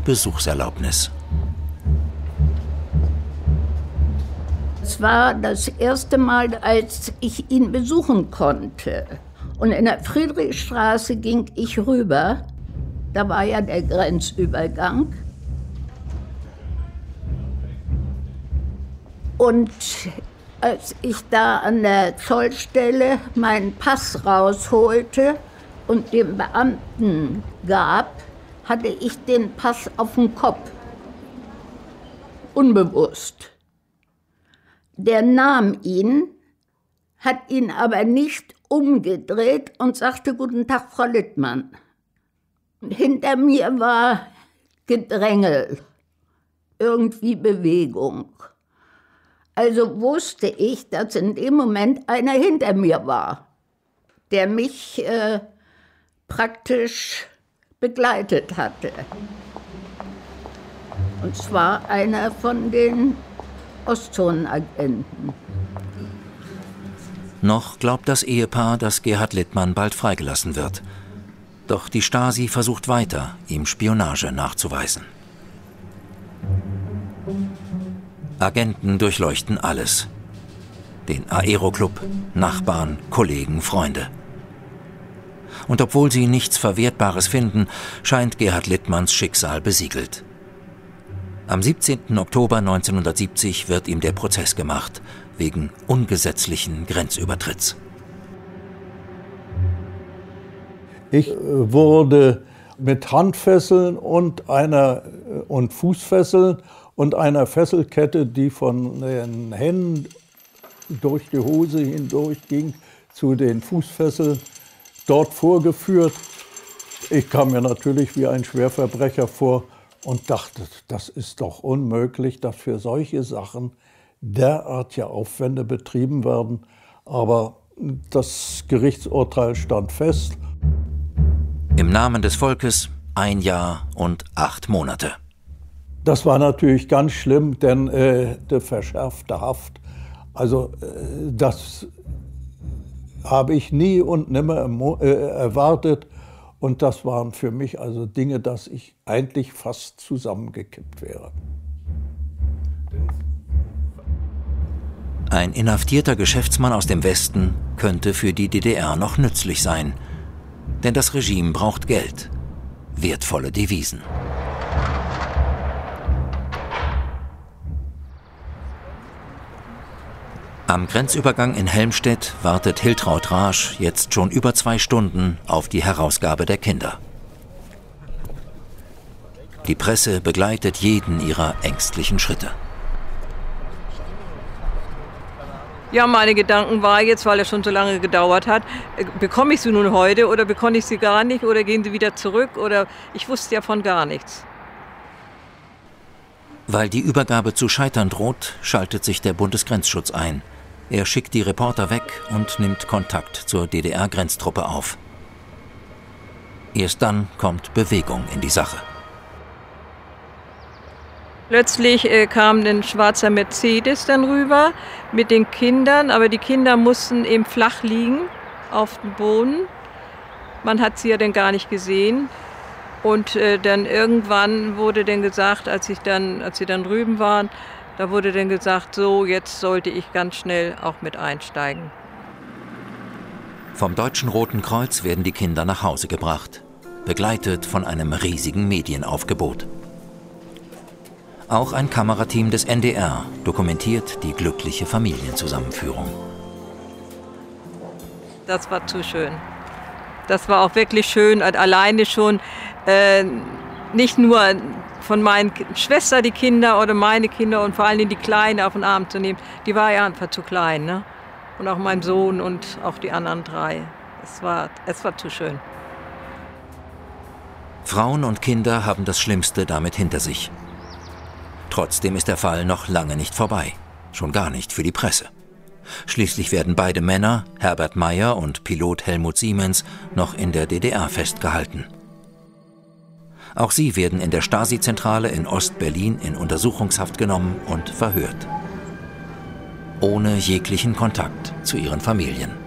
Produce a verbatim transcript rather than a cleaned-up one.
Besuchserlaubnis. Es war das erste Mal, als ich ihn besuchen konnte. Und in der Friedrichstraße ging ich rüber. Da war ja der Grenzübergang. Und als ich da an der Zollstelle meinen Pass rausholte und dem Beamten gab, hatte ich den Pass auf dem Kopf. Unbewusst. Der nahm ihn, hat ihn aber nicht umgedreht und sagte: Guten Tag, Frau Littmann. Und hinter mir war Gedrängel, irgendwie Bewegung. Also wusste ich, dass in dem Moment einer hinter mir war, der mich äh, praktisch begleitet hatte. Und zwar einer von den Ostzonenagenten. Noch glaubt das Ehepaar, dass Gerhard Littmann bald freigelassen wird. Doch die Stasi versucht weiter, ihm Spionage nachzuweisen. Agenten durchleuchten alles. Den Aeroclub, Nachbarn, Kollegen, Freunde. Und obwohl sie nichts Verwertbares finden, scheint Gerhard Littmanns Schicksal besiegelt. Am siebzehnten Oktober neunzehnhundertsiebzig wird ihm der Prozess gemacht, wegen ungesetzlichen Grenzübertritts. Ich wurde mit Handfesseln und einer und Fußfesseln und einer Fesselkette, die von den Händen durch die Hose hindurch ging, zu den Fußfesseln, dort vorgeführt. Ich kam mir natürlich wie ein Schwerverbrecher vor und dachte, das ist doch unmöglich, dass für solche Sachen derart ja Aufwände betrieben werden. Aber das Gerichtsurteil stand fest. Im Namen des Volkes ein Jahr und acht Monate. Das war natürlich ganz schlimm, denn äh, die verschärfte Haft, also äh, das habe ich nie und nimmer äh, erwartet. Und das waren für mich also Dinge, dass ich eigentlich fast zusammengekippt wäre. Ein inhaftierter Geschäftsmann aus dem Westen könnte für die D D R noch nützlich sein. Denn das Regime braucht Geld, wertvolle Devisen. Am Grenzübergang in Helmstedt wartet Hiltraud Raasch jetzt schon über zwei Stunden auf die Herausgabe der Kinder. Die Presse begleitet jeden ihrer ängstlichen Schritte. Ja, meine Gedanken waren jetzt, weil es schon so lange gedauert hat, bekomme ich sie nun heute oder bekomme ich sie gar nicht oder gehen sie wieder zurück oder ich wusste ja von gar nichts. Weil die Übergabe zu scheitern droht, schaltet sich der Bundesgrenzschutz ein. Er schickt die Reporter weg und nimmt Kontakt zur D D R-Grenztruppe auf. Erst dann kommt Bewegung in die Sache. Plötzlich äh, kam ein schwarzer Mercedes dann rüber mit den Kindern, aber die Kinder mussten eben flach liegen auf dem Boden. Man hat sie ja dann gar nicht gesehen. Und äh, dann irgendwann wurde dann gesagt, als, ich dann, als sie dann drüben waren, da wurde dann gesagt, so, jetzt sollte ich ganz schnell auch mit einsteigen. Vom Deutschen Roten Kreuz werden die Kinder nach Hause gebracht, begleitet von einem riesigen Medienaufgebot. Auch ein Kamerateam des N D R dokumentiert die glückliche Familienzusammenführung. Das war zu schön. Das war auch wirklich schön, alleine schon äh, nicht nur von meinen Schwestern die Kinder oder meine Kinder und vor allem die Kleine auf den Arm zu nehmen. Die war ja einfach zu klein, ne? Und auch mein Sohn und auch die anderen drei. Es war, es war zu schön. Frauen und Kinder haben das Schlimmste damit hinter sich. Trotzdem ist der Fall noch lange nicht vorbei. Schon gar nicht für die Presse. Schließlich werden beide Männer, Herbert Meyer und Pilot Helmut Siemens, noch in der D D R festgehalten. Auch sie werden in der Stasi-Zentrale in Ost-Berlin in Untersuchungshaft genommen und verhört. Ohne jeglichen Kontakt zu ihren Familien.